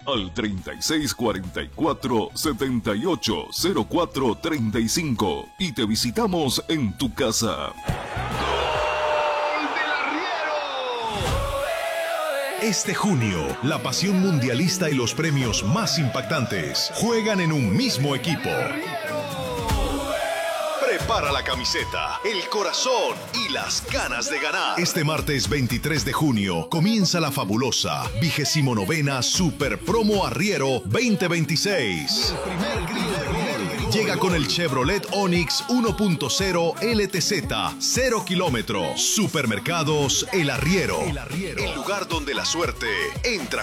al 3644-780435 y te visitamos en tu casa. Este junio, la pasión mundialista y los premios más impactantes juegan en un mismo equipo. Prepara la camiseta, el corazón y las ganas de ganar. Este martes 23 de junio comienza la fabulosa 29ª Super Promo Arriero 2026. El primer grito de gol. Llega con el Chevrolet Onix 1.0 LTZ, 0 kilómetros. Supermercados El Arriero. El lugar donde la suerte entra.